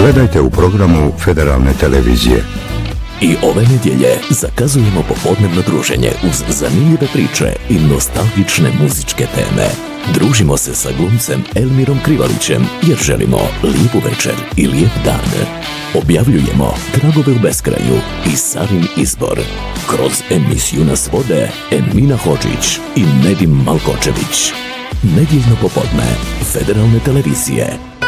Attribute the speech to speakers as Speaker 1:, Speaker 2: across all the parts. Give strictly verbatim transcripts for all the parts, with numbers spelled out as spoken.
Speaker 1: Gledajte u programu Federalne televizije.
Speaker 2: I ove nedjelje zakazujemo popodnevno druženje uz zanimljive priče i nostalgične muzičke teme. Družimo se sa glumcem Elmirom Krivalićem jer želimo lijepu večer i lijep dan. Objavljujemo Tragove u beskraju i Sarin izbor. Kroz emisiju nas vode Emina Hodžić i Nedim Malkočević. Nedjeljno popodne Federalne televizije.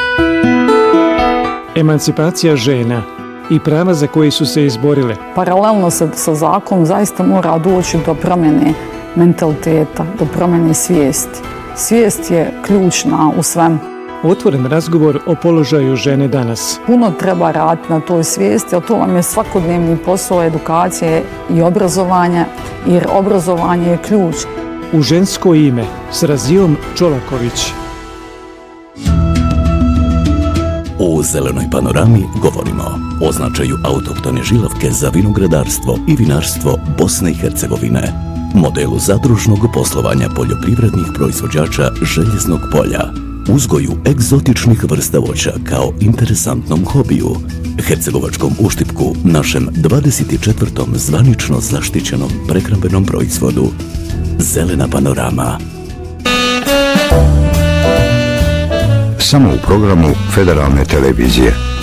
Speaker 3: Emancipacija žena i prava za koje su se izborile.
Speaker 4: Paralelno sa, sa zakonom zaista mora doći do promjene mentaliteta, do promjene svijesti. Svijest je ključna u svem.
Speaker 3: Otvoren razgovor o položaju žene danas.
Speaker 4: Puno treba raditi na toj svijesti, ali to vam je svakodnevni posao edukacije i obrazovanja, jer obrazovanje je ključ.
Speaker 3: U žensko ime s Razijom Čolaković.
Speaker 2: U Zelenoj panorami govorimo o značaju autohtone žilavke za vinogradarstvo i vinarstvo Bosne i Hercegovine, modelu zadružnog poslovanja poljoprivrednih proizvođača Željeznog polja, uzgoju egzotičnih vrsta voća kao interesantnom hobiju, hercegovačkom uštipku, našem dvadeset četvrtom zvanično zaštićenom prehrambenom proizvodu. Zelena panorama.
Speaker 1: Samo u programu Federalne televizije.